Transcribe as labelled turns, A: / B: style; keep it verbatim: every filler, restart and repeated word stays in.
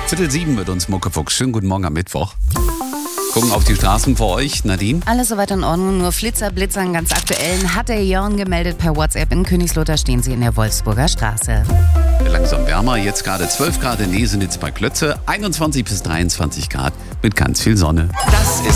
A: Viertel sieben mit uns Muckefuchs. Schönen guten Morgen am Mittwoch. Gucken auf die Straßen vor euch, Nadine.
B: Alles soweit in Ordnung, nur Flitzer, Blitzern ganz aktuellen hat der Jörn gemeldet per WhatsApp. In Königslotter stehen sie in der Wolfsburger Straße.
A: Langsam wärmer, jetzt gerade zwölf Grad in Nesenitz bei Klötze, einundzwanzig bis dreiundzwanzig Grad mit ganz viel Sonne.
C: Das ist